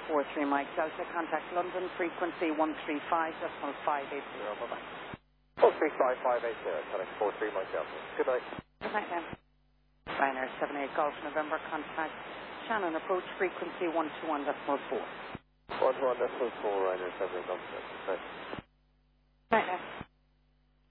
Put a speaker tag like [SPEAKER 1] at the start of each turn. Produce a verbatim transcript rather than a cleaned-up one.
[SPEAKER 1] four three Mike Delta, contact London, frequency one three five decimal five eight zero. Bye-bye.
[SPEAKER 2] one three five five eight zero, contact four three Mike Delta. Good night.
[SPEAKER 1] Good night now. Ryanair seven eight Golf November, contact Shannon, approach frequency one two one decimal four.
[SPEAKER 2] one two one decimal four, Ryanair seven eight Golf. Good night.
[SPEAKER 1] Right now.